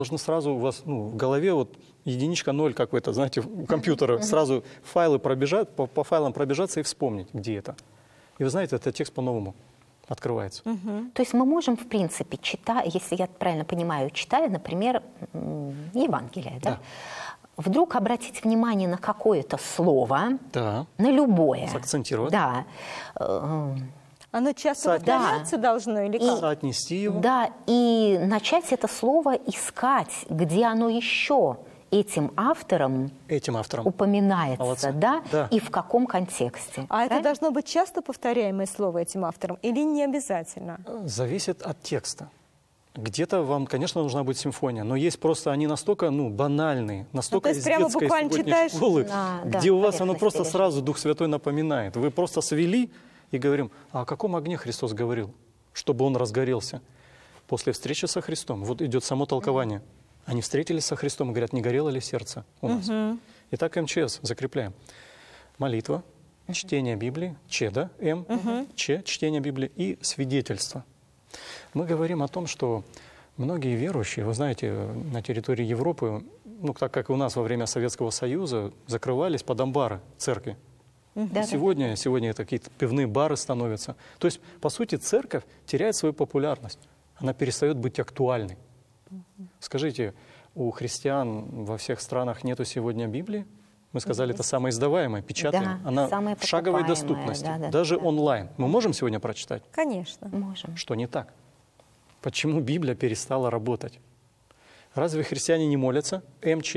Должно сразу у вас в голове вот единичка, ноль какой-то, знаете, у компьютера сразу файлы пробежать, по файлам пробежаться и вспомнить, где это. И вы знаете, этот текст по-новому открывается. То есть мы можем, в принципе, читая, если я правильно понимаю, читая, например, Евангелие, да? Вдруг обратить внимание на какое-то слово, Да. на любое. Сакцентировать. Да. Оно часто повторяться должно или как? Соотнести его. Да, и начать это слово искать, где оно еще этим автором упоминается, Молодцы. да? Да. И в каком контексте. А это должно быть часто повторяемое слово этим автором или не обязательно? Зависит от текста. Где-то вам, конечно, нужна будет симфония, но есть просто они настолько банальные, настолько то есть из прямо детской буквально сегодня читаешь, школы, да, где у вас оно поверхности просто лежит. сразу Дух Святой напоминает. Вы просто свели и говорим, а о каком огне Христос говорил, чтобы он разгорелся? После встречи со Христом, вот идет само толкование. Они встретились со Христом и говорят, не горело ли сердце у нас? Итак, МЧС закрепляем. Молитва, чтение Библии, Ч, да, М, Ч, чтение Библии и свидетельство. Мы говорим о том, что многие верующие, вы знаете, на территории Европы, так как и у нас во время Советского Союза, закрывались под амбары церкви. Да, Сегодня это какие-то пивные бары становятся. То есть, по сути, церковь теряет свою популярность. Она перестает быть актуальной. Скажите, у христиан во всех странах нету сегодня Библии? Мы сказали, это самая издаваемая, печатная. Да, она самая в шаговой покупаемая, доступности. Даже онлайн. Мы можем сегодня прочитать? Конечно. Можем. Что не так? Почему Библия перестала работать? Разве христиане не молятся? МЧ.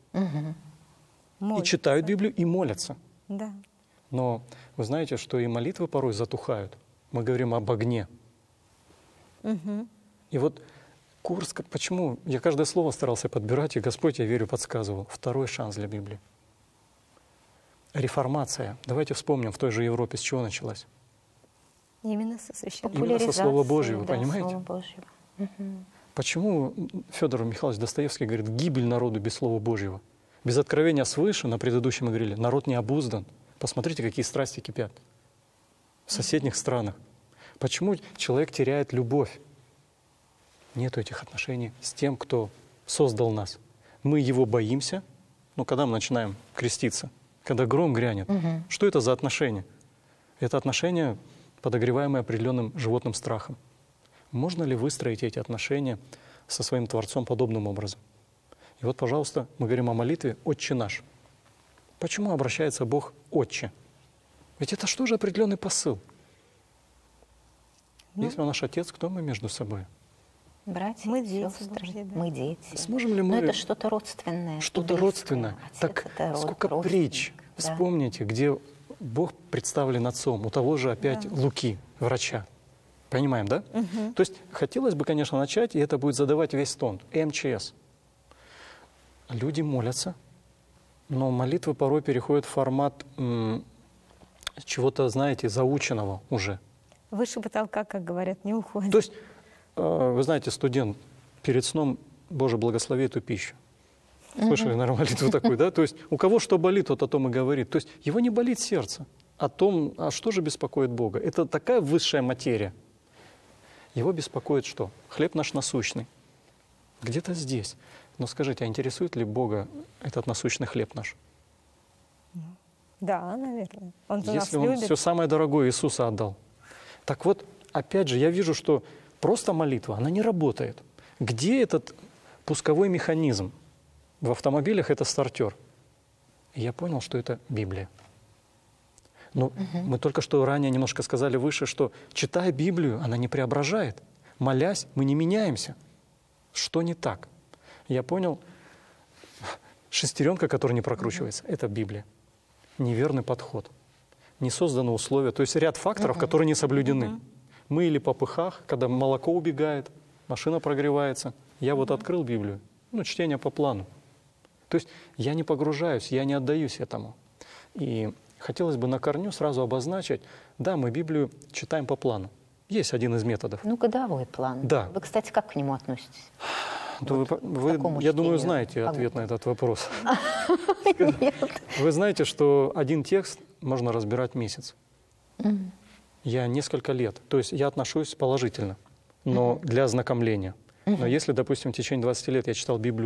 И читают Библию, и молятся. Да. Но вы знаете, что и молитвы порой затухают. Мы говорим об огне. И вот Курск, почему? Я каждое слово старался подбирать, и Господь, я верю, подсказывал. Второй шанс для Библии. Реформация. Давайте вспомним, в той же Европе с чего началась? Именно со священного. Именно со Слова Божьего, да, понимаете? Слова Божьего. Почему Федор Михайлович Достоевский говорит, гибель народу без Слова Божьего? Без откровения свыше, на предыдущем мы говорили, народ не обуздан. Посмотрите, какие страсти кипят в соседних странах. Почему человек теряет любовь? Нету этих отношений с тем, кто создал нас. Мы его боимся, когда мы начинаем креститься, когда гром грянет. Что это за отношения? Это отношения, подогреваемые определенным животным страхом. Можно ли выстроить эти отношения со своим Творцом подобным образом? И вот, пожалуйста, мы говорим о молитве «Отче наш». Почему обращается Бог «Отче»? Ведь это что же определенный посыл? Если Он наш Отец, кто мы между собой? Братья, Мы дети сестры, Божьи, да. мы дети. Сможем ли мы... Но это что-то родственное. Что-то близкое. родственное. Отец Так это сколько родственник, притч. да. Вспомните, где Бог представлен отцом. У того же опять Луки, врача. Понимаем, да? То есть хотелось бы, конечно, начать, и это будет задавать весь тон. МЧС. Люди молятся, но молитвы порой переходят в формат чего-то, знаете, заученного уже. Выше потолка, как говорят, не уходит. То есть, вы знаете, студент перед сном, Боже, благослови эту пищу. Слышали, наверное, молитву такую, да? То есть у кого что болит, тот о том и говорит. То есть его не болит сердце о том, а что же беспокоит Бога. Это такая высшая материя. Его беспокоит что? Хлеб наш насущный. Где-то здесь. Но скажите, а интересует ли Бога этот насущный хлеб наш? Да, наверное. Он же нас Если Он любит. все самое дорогое Иисуса отдал. Так вот, опять же, я вижу, что просто молитва, она не работает. Где этот пусковой механизм? В автомобилях это стартер. И я понял, что это Библия. Но мы только что ранее немножко сказали выше, что читая Библию, она не преображает. Молясь, мы не меняемся. Что не так? Я понял, шестеренка, которая не прокручивается, это Библия. Неверный подход. Не созданы условия. То есть ряд факторов, которые не соблюдены. Мы или по пыхах, когда молоко убегает, машина прогревается. Я вот открыл Библию, чтение по плану. То есть я не погружаюсь, я не отдаюсь этому. И хотелось бы на корню сразу обозначить, да, мы Библию читаем по плану. Есть один из методов. Годовой план. Да. Вы, кстати, как к нему относитесь? Вы, я думаю, знаете ответ на этот вопрос. Нет. Вы знаете, что один текст можно разбирать месяц. Я несколько лет. То есть я отношусь положительно, но для ознакомления. Но если, допустим, в течение 20 лет я читал Библию